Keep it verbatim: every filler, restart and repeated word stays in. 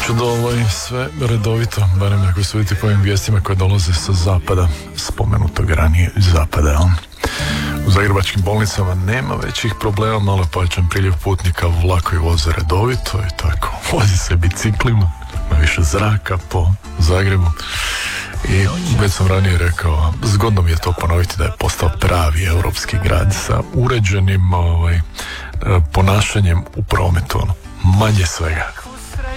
Inače da ovaj sve redovito, barem ako suditi po ovim vijestima koje dolaze sa zapada, spomenutog ranije zapada, jel? U zagrebačkim bolnicama nema većih problema, malo je povećan priljev putnika, vlakovi voze redovito i tako, vozi se biciklima, ima više zraka po Zagrebu. I već sam ranije rekao, zgodno mi je to ponoviti da je postao pravi europski grad sa uređenim ovaj, ponašanjem u prometu, ono, manje svega.